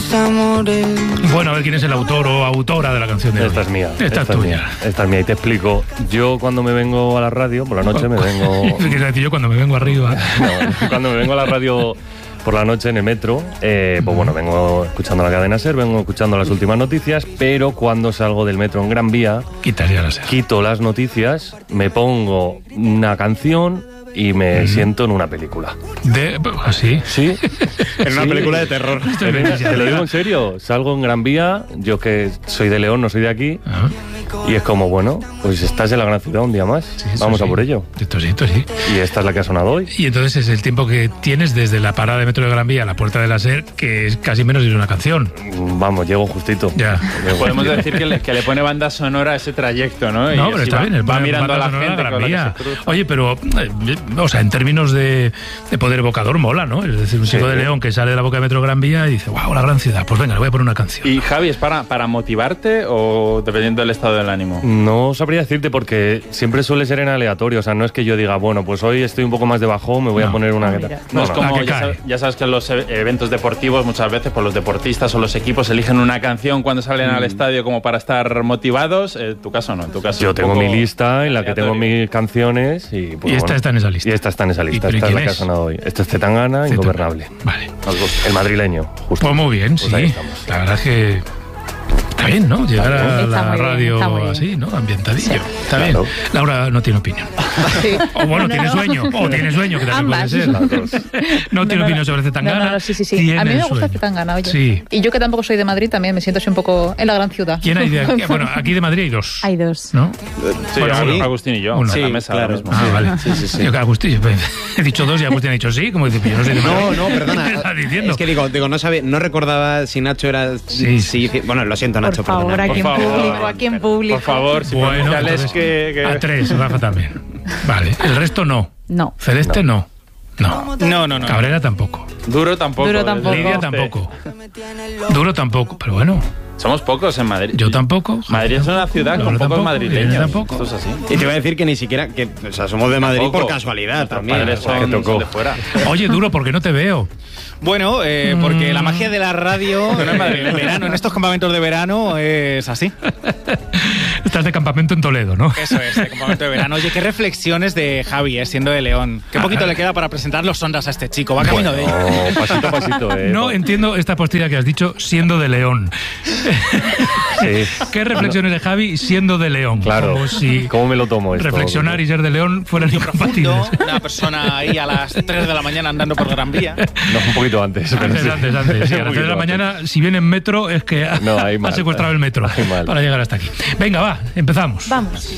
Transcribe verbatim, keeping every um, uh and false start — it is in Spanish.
los amores. Bueno, a ver quién es el autor o autora de la canción de hoy. Esta es mía. Esta, esta es es tuya. mía. Esta es mía y te explico. Yo cuando me vengo a la radio, por la noche me vengo... Quiero decir, yo cuando me vengo arriba... No, cuando me vengo a la radio por la noche en el metro, eh, pues bueno, vengo escuchando la cadena SER, vengo escuchando las últimas noticias, pero cuando salgo del metro en Gran Vía, Quitaría la SER. quito las noticias, me pongo una canción y me uh-huh. siento en una película. ¿De así? Sí. En una sí. película de terror. Te, te lo digo en serio. Salgo en Gran Vía, yo que soy de León, no soy de aquí, uh-huh. y es como, bueno, pues estás en la gran ciudad un día más. Sí, Vamos sí. a por ello. Esto sí, esto sí. Y esta es la que ha sonado hoy. Y entonces es el tiempo que tienes desde la parada de metro de Gran Vía a la puerta de la SER, que es casi menos de una canción. Vamos, llego justito. Ya. Llego Podemos justito. decir que le, que le pone banda sonora a ese trayecto, ¿no? No, y pero está va, bien. Va mirando a la gente Gran con Vía. la que se cruza. Oye, pero, eh, o sea, en términos de, de poder evocador mola, ¿no? Es decir, un chico sí. de León que sale de la boca de metro Gran Vía y dice, wow, la gran ciudad, pues venga, le voy a poner una canción. ¿Y Javi, es para, para motivarte o dependiendo del estado del ánimo? No sabría decirte porque siempre suele ser en aleatorio, o sea, no es que yo diga, bueno, pues hoy estoy un poco más de bajón, me voy no. a poner una... No, no, no es no. como, ya sabes, ya sabes que en los eventos deportivos muchas veces pues los deportistas o los equipos eligen una canción cuando salen mm. al estadio como para estar motivados, en tu caso no, en tu caso yo tengo mi lista en la que tengo mis canciones y... Pues, y esta bueno, está en esa lista. Y esta está en esa lista, esta es la que ha sonado hoy. Este es Zetangana, Ingobernable. Vale. El madrileño, justo. Pues muy bien, pues sí. La verdad es que... Está bien, ¿no? Llegar a la radio bien, así, ¿no? Ambientadillo. Sí. Está claro. bien. Laura no tiene opinión. Sí. O bueno, no, tiene no. sueño. O tiene sueño, que también Ambas. puede ser. No, no tiene no, opinión sobre Zetangana. No, no, no, sí, sí, sí. A mí me gusta Zetangana, oye. Sí. Y yo que tampoco soy de Madrid, también me siento así un poco en la gran ciudad. ¿Quién hay de aquí? Bueno, aquí de Madrid hay dos. Hay dos. ¿No? Sí, bueno, sí. uno. Agustín y yo. Uno. Sí, en la mesa claro. mismo. Ah, sí. vale. Sí, sí, sí. Yo que Agustín, he dicho dos y Agustín ha dicho sí, como dice, yo no soy de Madrid. No, no, perdona. ¿Qué estás diciendo? Es que digo, digo no, sabía, no recordaba si Nacho era... Sí, sí. sí. Bueno, lo siento, Nacho, por favor, perdona. aquí en público, aquí en público. Por favor, si bueno, entonces, que, que... a tres, Rafa también. Vale, el resto no. No. Celeste no. No. No, no, no. Cabrera tampoco. Duro tampoco. Duro tampoco. Lidia tampoco. Duro tampoco, pero bueno. Somos pocos en Madrid. Yo tampoco. Madrid es una ciudad no, con no pocos tampoco, madrileños. Tampoco. Esto es así. Y te iba a decir que ni siquiera, que, o sea, somos de Madrid tampoco. Por casualidad también. Son, son de fuera. Oye, Duro, ¿por qué no te veo? Bueno, eh, porque mm. la magia de la radio en verano, en estos campamentos de verano es así. Estás de campamento en Toledo, ¿no? Eso es, de campamento de verano. Oye, qué reflexiones de Javi, eh, siendo de León. Qué poquito ah, le queda para presentar los sondas a este chico. Va camino bueno, de ello. Pasito a pasito, eh. No entiendo esta postilla que has dicho, siendo de León. Sí. ¿Qué reflexiones de Javi siendo de León? Claro. Como si ¿Cómo me lo tomo esto? Reflexionar y ser de León fueran incompatibles. Una persona ahí a las tres de la mañana andando por Gran Vía. No, un poquito antes. Antes, sí. antes, antes. Sí, a las tres de la mañana, si viene en metro, es que ha, no, ha secuestrado el metro para llegar hasta aquí. Venga, va, empezamos. Vamos.